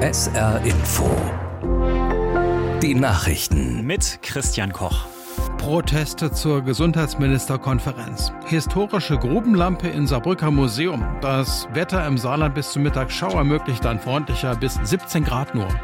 SR Info. Die Nachrichten. Mit Christian Koch. Proteste zur Gesundheitsministerkonferenz. Historische Grubenlampe in Saarbrücker Museum. Das Wetter im Saarland bis zum Mittag Schauer möglich, dann freundlicher bis 17 Grad nur.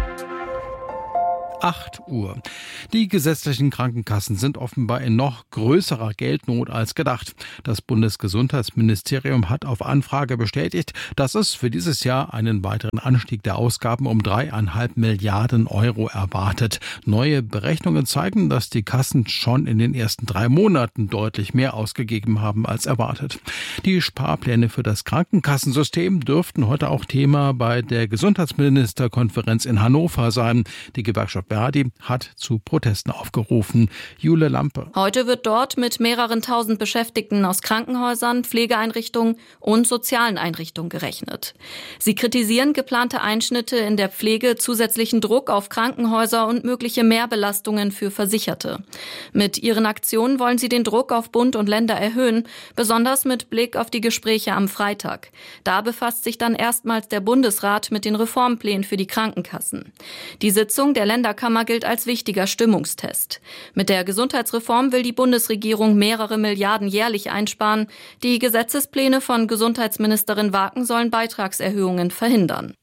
8 Uhr. Die gesetzlichen Krankenkassen sind offenbar in noch größerer Geldnot als gedacht. Das Bundesgesundheitsministerium hat auf Anfrage bestätigt, dass es für dieses Jahr einen weiteren Anstieg der Ausgaben um 3,5 Milliarden Euro erwartet. Neue Berechnungen zeigen, dass die Kassen schon in den ersten 3 Monaten deutlich mehr ausgegeben haben als erwartet. Die Sparpläne für das Krankenkassensystem dürften heute auch Thema bei der Gesundheitsministerkonferenz in Hannover sein. Die Gewerkschaft Verdi hat zu Protesten aufgerufen. Jule Lampe. Heute wird dort mit mehreren tausend Beschäftigten aus Krankenhäusern, Pflegeeinrichtungen und sozialen Einrichtungen gerechnet. Sie kritisieren geplante Einschnitte in der Pflege, zusätzlichen Druck auf Krankenhäuser und mögliche Mehrbelastungen für Versicherte. Mit ihren Aktionen wollen sie den Druck auf Bund und Länder erhöhen, besonders mit Blick auf die Gespräche am Freitag. Da befasst sich dann erstmals der Bundesrat mit den Reformplänen für die Krankenkassen. Die Sitzung der Länderkammer gilt als wichtiger Stimmungstest. Mit der Gesundheitsreform will die Bundesregierung mehrere Milliarden jährlich einsparen. Die Gesetzespläne von Gesundheitsministerin Waken sollen Beitragserhöhungen verhindern.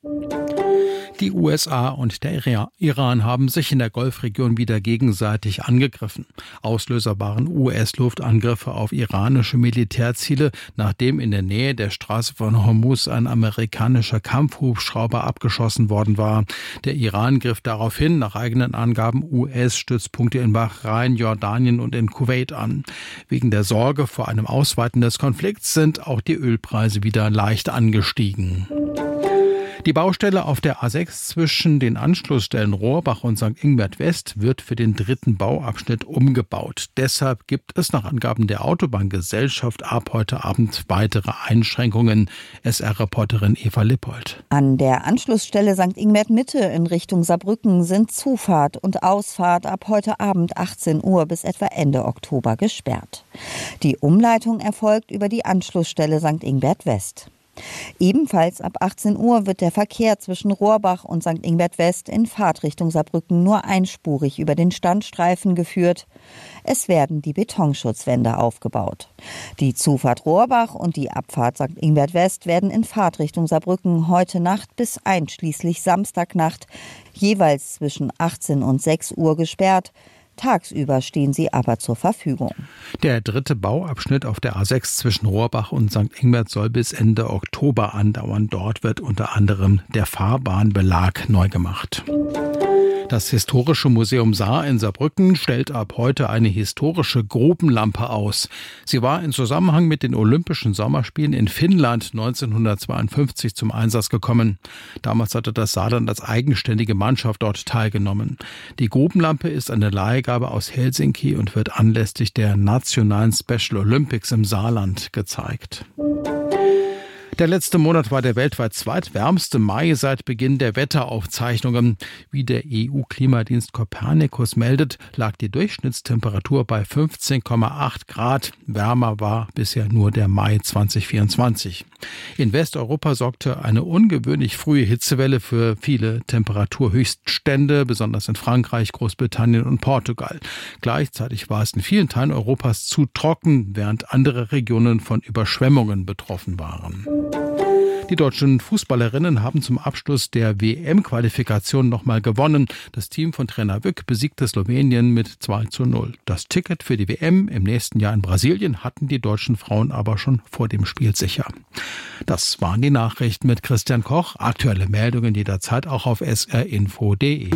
Die USA und der Iran haben sich in der Golfregion wieder gegenseitig angegriffen. Auslöser waren US-Luftangriffe auf iranische Militärziele, nachdem in der Nähe der Straße von Hormuz ein amerikanischer Kampfhubschrauber abgeschossen worden war. Der Iran griff daraufhin nach eigenen Angaben US-Stützpunkte in Bahrain, Jordanien und in Kuwait an. Wegen der Sorge vor einem Ausweiten des Konflikts sind auch die Ölpreise wieder leicht angestiegen. Die Baustelle auf der A6 zwischen den Anschlussstellen Rohrbach und St. Ingbert West wird für den 3. Bauabschnitt umgebaut. Deshalb gibt es nach Angaben der Autobahngesellschaft ab heute Abend weitere Einschränkungen. SR-Reporterin Eva Lippold. An der Anschlussstelle St. Ingbert Mitte in Richtung Saarbrücken sind Zufahrt und Ausfahrt ab heute Abend 18 Uhr bis etwa Ende Oktober gesperrt. Die Umleitung erfolgt über die Anschlussstelle St. Ingbert West. Ebenfalls ab 18 Uhr wird der Verkehr zwischen Rohrbach und St. Ingbert West in Fahrtrichtung Saarbrücken nur einspurig über den Standstreifen geführt. Es werden die Betonschutzwände aufgebaut. Die Zufahrt Rohrbach und die Abfahrt St. Ingbert West werden in Fahrtrichtung Saarbrücken heute Nacht bis einschließlich Samstagnacht jeweils zwischen 18 und 6 Uhr gesperrt. Tagsüber stehen sie aber zur Verfügung. Der 3. Bauabschnitt auf der A6 zwischen Rohrbach und St. Ingbert soll bis Ende Oktober andauern. Dort wird unter anderem der Fahrbahnbelag neu gemacht. Das Historische Museum Saar in Saarbrücken stellt ab heute eine historische Grubenlampe aus. Sie war in Zusammenhang mit den Olympischen Sommerspielen in Finnland 1952 zum Einsatz gekommen. Damals hatte das Saarland als eigenständige Mannschaft dort teilgenommen. Die Grubenlampe ist eine Leihgabe aus Helsinki und wird anlässlich der nationalen Special Olympics im Saarland gezeigt. Der letzte Monat war der weltweit zweitwärmste Mai seit Beginn der Wetteraufzeichnungen. Wie der EU-Klimadienst Copernicus meldet, lag die Durchschnittstemperatur bei 15,8 Grad. Wärmer war bisher nur der Mai 2024. In Westeuropa sorgte eine ungewöhnlich frühe Hitzewelle für viele Temperaturhöchststände, besonders in Frankreich, Großbritannien und Portugal. Gleichzeitig war es in vielen Teilen Europas zu trocken, während andere Regionen von Überschwemmungen betroffen waren. Die deutschen Fußballerinnen haben zum Abschluss der WM-Qualifikation nochmal gewonnen. Das Team von Trainer Wück besiegte Slowenien mit 2:0. Das Ticket für die WM im nächsten Jahr in Brasilien hatten die deutschen Frauen aber schon vor dem Spiel sicher. Das waren die Nachrichten mit Christian Koch. Aktuelle Meldungen jederzeit auch auf srinfo.de.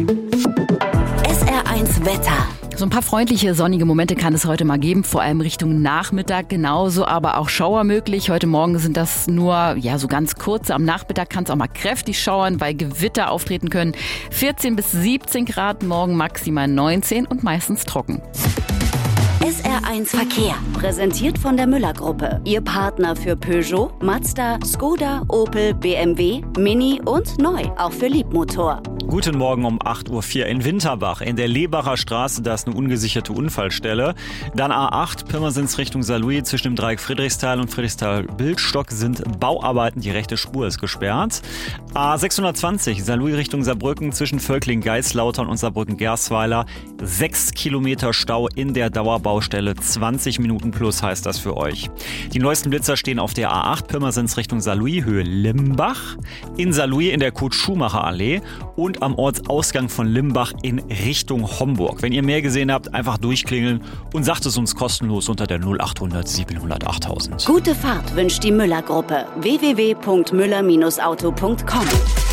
SR1 Wetter. So ein paar freundliche, sonnige Momente kann es heute mal geben, vor allem Richtung Nachmittag genauso, aber auch Schauer möglich. Heute Morgen sind das nur so ganz kurze. Am Nachmittag kann es auch mal kräftig schauern, weil Gewitter auftreten können. 14 bis 17 Grad, morgen maximal 19 und meistens trocken. SR1 Verkehr, präsentiert von der Müller-Gruppe. Ihr Partner für Peugeot, Mazda, Skoda, Opel, BMW, Mini und neu, auch für Liebmotor. Guten Morgen um 8.04 Uhr in Winterbach. In der Lebacher Straße, da ist eine ungesicherte Unfallstelle. Dann A8, Pirmasens Richtung Saarlouis. Zwischen dem Dreieck Friedrichsthal und Friedrichsthal-Bildstock sind Bauarbeiten. Die rechte Spur ist gesperrt. A620, Saarlouis Richtung Saarbrücken. Zwischen Völkling-Geislautern und Saarbrücken-Gersweiler. 6 Kilometer Stau in der Dauerbaustelle. 20 Minuten plus heißt das für euch. Die neuesten Blitzer stehen auf der A8, Pirmasens Richtung Saarlouis, Höhe Limbach. In Saarlouis in der Kurt-Schumacher-Allee. Und am Ortsausgang von Limbach in Richtung Homburg. Wenn ihr mehr gesehen habt, einfach durchklingeln und sagt es uns kostenlos unter der 0800 700 8000. Gute Fahrt wünscht die Müller-Gruppe. www.müller-auto.com.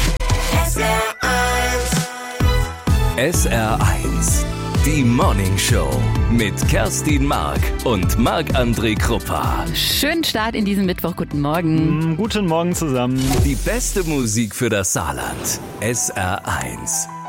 SR1, die Morning Show mit Kerstin Mark und Marc-André Kruppa. Schönen Start in diesen Mittwoch. Guten Morgen. Guten Morgen zusammen. Die beste Musik für das Saarland. SR1.